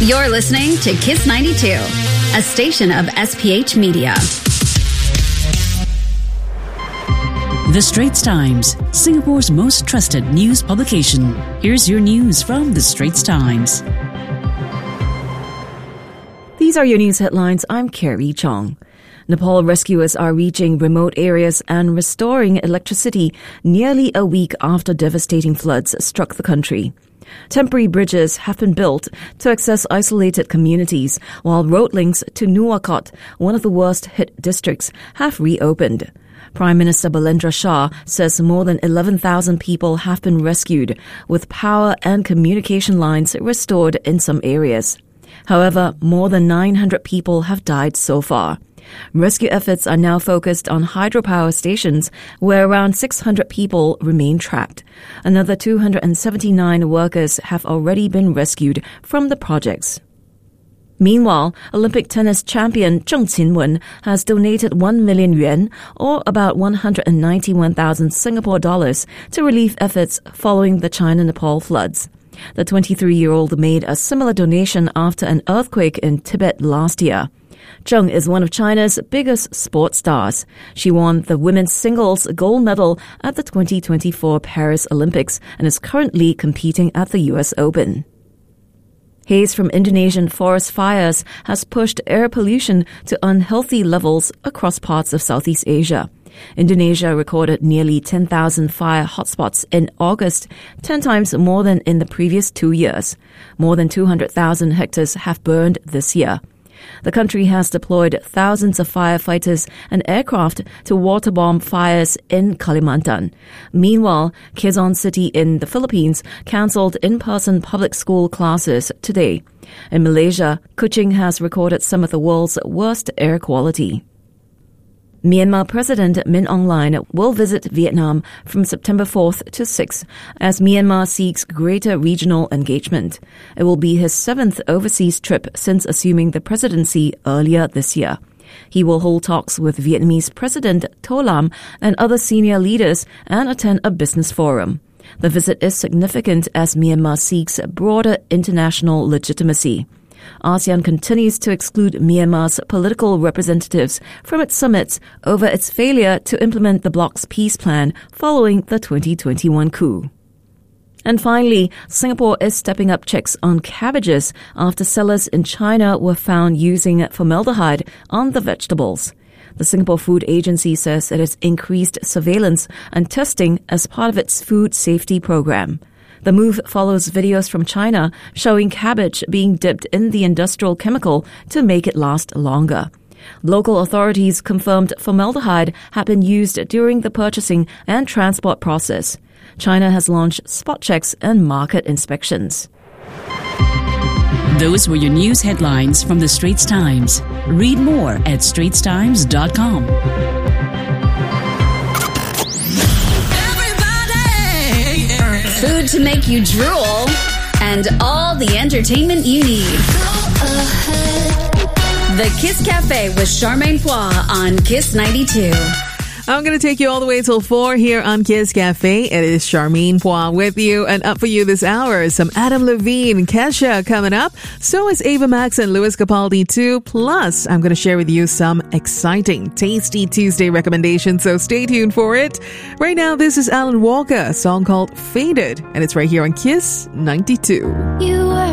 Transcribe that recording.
You're listening to Kiss 92, a station of SPH Media. The Straits Times, Singapore's most trusted news publication. Here's your news from The Straits Times. These are your news headlines. I'm Carrie Chong. Nepal rescuers are reaching remote areas and restoring electricity nearly a week after devastating floods struck the country. Temporary bridges have been built to access isolated communities, while road links to Nuwakot, one of the worst-hit districts, have reopened. Prime Minister Balendra Shah says more than 11,000 people have been rescued, with power and communication lines restored in some areas. However, more than 900 people have died so far. Rescue efforts are now focused on hydropower stations where around 600 people remain trapped. Another 279 workers have already been rescued from the projects. Meanwhile, Olympic tennis champion Zheng Qinwen has donated 1 million yuan, or about 191,000 Singapore dollars, to relief efforts following the China-Nepal floods. The 23-year-old made a similar donation after an earthquake in Tibet last year. Zheng is one of China's biggest sports stars. She won the women's singles gold medal at the 2024 Paris Olympics and is currently competing at the US Open. Haze from Indonesian forest fires has pushed air pollution to unhealthy levels across parts of Southeast Asia. Indonesia recorded nearly 10,000 fire hotspots in August, 10 times more than in the previous 2 years. More than 200,000 hectares have burned this year. The country has deployed thousands of firefighters and aircraft to waterbomb fires in Kalimantan. Meanwhile, Quezon City in the Philippines cancelled in-person public school classes today. In Malaysia, Kuching has recorded some of the world's worst air quality. Myanmar President Min Aung Hlaing will visit Vietnam from September 4th to 6th as Myanmar seeks greater regional engagement. It will be his 7th overseas trip since assuming the presidency earlier this year. He will hold talks with Vietnamese President To Lam and other senior leaders and attend a business forum. The visit is significant as Myanmar seeks broader international legitimacy. ASEAN continues to exclude Myanmar's political representatives from its summits over its failure to implement the bloc's peace plan following the 2021 coup. And finally, Singapore is stepping up checks on cabbages after sellers in China were found using formaldehyde on the vegetables. The Singapore Food Agency says it has increased surveillance and testing as part of its food safety program. The move follows videos from China showing cabbage being dipped in the industrial chemical to make it last longer. Local authorities confirmed formaldehyde had been used during the purchasing and transport process. China has launched spot checks and market inspections. Those were your news headlines from The Straits Times. Read more at straitstimes.com. Food to make you drool, and all the entertainment you need. The Kiss Cafe with Charmaine Poix on Kiss 92. I'm going to take you all the way till 4 here on Kiss Cafe. It is Charmaine Poix with you, and up for you this hour is some Adam Levine, Kesha coming up. So is Ava Max and Louis Capaldi too. Plus, I'm going to share with you some exciting Tasty Tuesday recommendations, so stay tuned for it. Right now, this is Alan Walker, a song called Faded, and it's right here on Kiss 92. You were